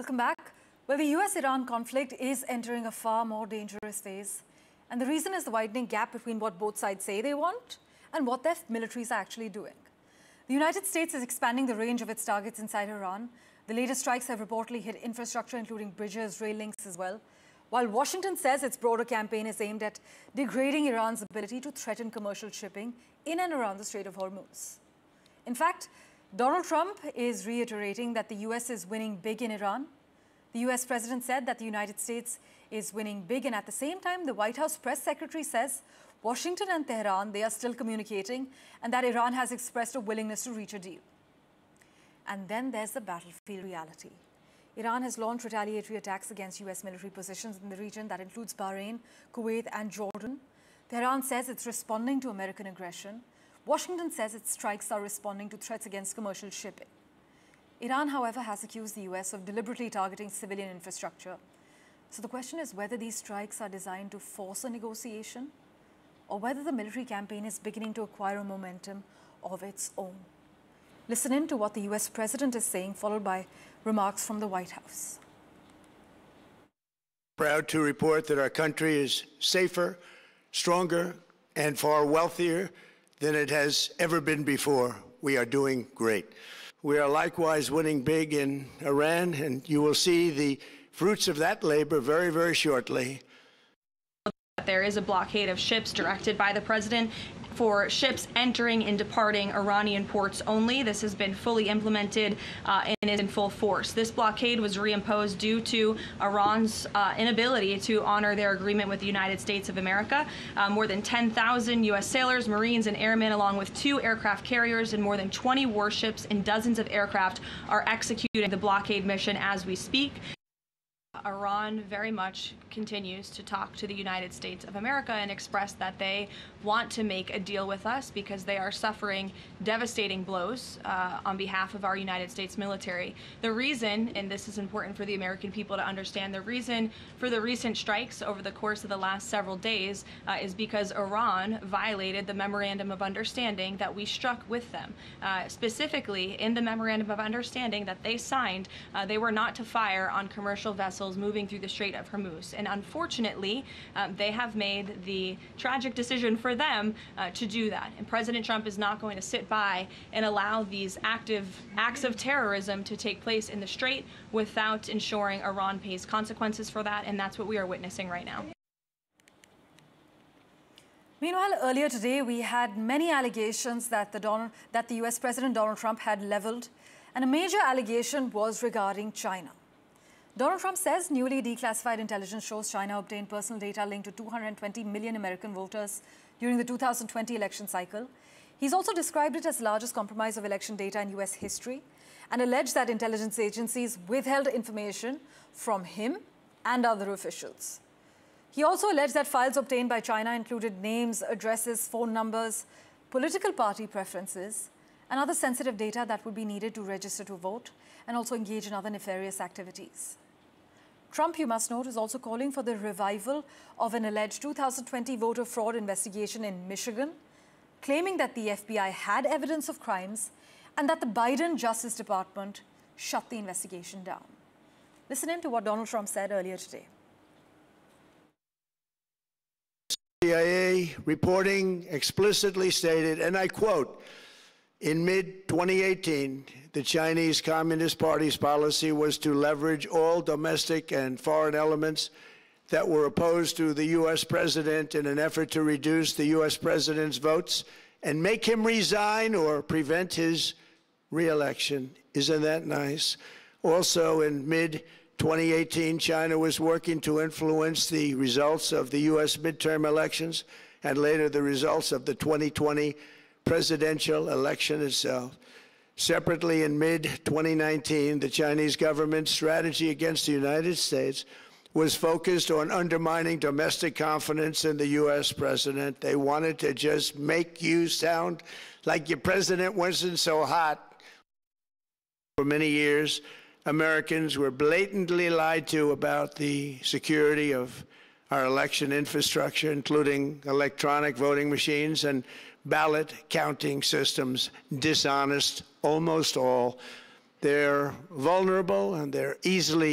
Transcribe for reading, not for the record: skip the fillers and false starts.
Welcome back. Well, the US-Iran conflict is entering a far more dangerous phase. And the reason is the widening gap between what both sides say they want and what their militaries are actually doing. The United States is expanding the range of its targets inside Iran. The latest strikes have reportedly hit infrastructure, including bridges, rail links as well. While Washington says its broader campaign is aimed at degrading Iran's ability to threaten commercial shipping in and around the Strait of Hormuz. In fact, Donald Trump is reiterating that the US is winning big in Iran. The US president said that the United States is winning big, and at the same time, the White House press secretary says Washington and Tehran, they are still communicating, and that Iran has expressed a willingness to reach a deal. And then there's the battlefield reality. Iran has launched retaliatory attacks against US military positions in the region that includes Bahrain, Kuwait, and Jordan. Tehran says it's responding to American aggression. Washington says its strikes are responding to threats against commercial shipping. Iran, however, has accused the US of deliberately targeting civilian infrastructure. So the question is whether these strikes are designed to force a negotiation or whether the military campaign is beginning to acquire a momentum of its own. Listen in to what the US president is saying, followed by remarks from the White House. Proud to report that our country is safer, stronger, and far wealthier than it has ever been before. We are doing great. We are likewise winning big in Iran, and you will see the fruits of that labor very, very shortly. There is a blockade of ships directed by the president for ships entering and departing Iranian ports only. This has been fully implemented and is in full force. This blockade was reimposed due to Iran's inability to honor their agreement with the United States of America. More than 10,000 U.S. sailors, Marines, and airmen, along with 2 aircraft carriers and more than 20 warships and dozens of aircraft, are executing the blockade mission as we speak. Iran very much continues to talk to the United States of America and express that they want to make a deal with us because they are suffering devastating blows on behalf of our United States military. The reason, and this is important for the American people to understand, the reason for the recent strikes over the course of the last several days is because Iran violated the Memorandum of Understanding that we struck with them. Specifically, in the Memorandum of Understanding that they signed, they were not to fire on commercial vessels moving through the Strait of Hormuz. And unfortunately, they have made the tragic decision for them to do that. And President Trump is not going to sit by and allow these active acts of terrorism to take place in the Strait without ensuring Iran pays consequences for that. And that's what we are witnessing right now. Meanwhile, earlier today, we had many allegations that the US President Donald Trump had leveled, and a major allegation was regarding China. Donald Trump says newly declassified intelligence shows China obtained personal data linked to 220 million American voters during the 2020 election cycle. He's also described it as the largest compromise of election data in US history and alleged that intelligence agencies withheld information from him and other officials. He also alleged that files obtained by China included names, addresses, phone numbers, political party preferences, and other sensitive data that would be needed to register to vote and also engage in other nefarious activities. Trump, you must note, is also calling for the revival of an alleged 2020 voter fraud investigation in Michigan, claiming that the FBI had evidence of crimes and that the Biden Justice Department shut the investigation down. Listen in to what Donald Trump said earlier today. CIA reporting explicitly stated, and I quote, in mid-2018, the Chinese Communist Party's policy was to leverage all domestic and foreign elements that were opposed to the U.S. president in an effort to reduce the U.S. president's votes and make him resign or prevent his re-election. Isn't that nice? Also, in mid-2018, China was working to influence the results of the U.S. midterm elections and later the results of the 2020 presidential election itself. Separately, in mid-2019, the Chinese government's strategy against the United States was focused on undermining domestic confidence in the U.S. president. They wanted to just make you sound like your president wasn't so hot. For many years, Americans were blatantly lied to about the security of our election infrastructure, including electronic voting machines and ballot counting systems, dishonest, almost all. They're vulnerable and they're easily